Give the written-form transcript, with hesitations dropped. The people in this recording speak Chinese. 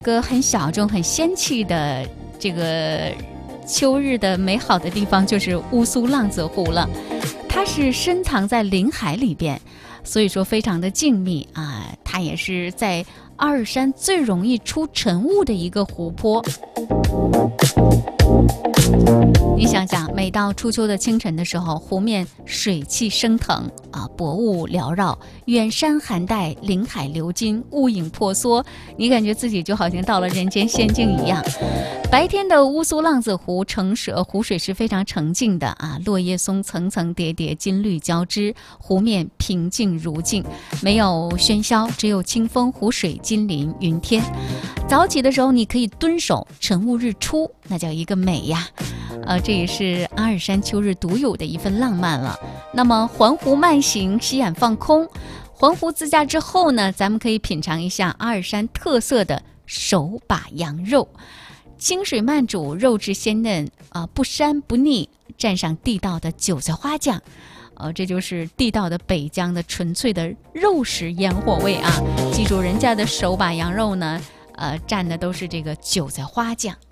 个很小众、很仙气的这个秋日的美好的地方，就是乌苏浪子湖了。它是深藏在林海里边，所以说非常的静谧啊。它也是在阿尔山最容易出晨雾的一个湖泊。你想想，每到初秋的清晨的时候，湖面水汽升腾啊，薄雾缭绕，远山寒带，林海流金，雾影婆娑，你感觉自己就好像到了人间仙境一样。白天的乌苏浪子湖湖水是非常澄净的啊，落叶松层层叠叠，金绿交织，湖面平静如镜，没有喧嚣，只有清风，湖水金鳞云天。早起的时候，你可以蹲守晨雾日出，那叫一个美呀！这也是阿尔山秋日独有的一份浪漫了。那么环湖慢行，吸眼放空。环湖自驾之后呢，咱们可以品尝一下阿尔山特色的手把羊肉，清水慢煮，肉质鲜嫩不膻不腻，蘸上地道的韭菜花酱。这就是地道的北疆的纯粹的肉食烟火味啊！记住，人家的手把羊肉呢，蘸的都是这个韭菜花酱。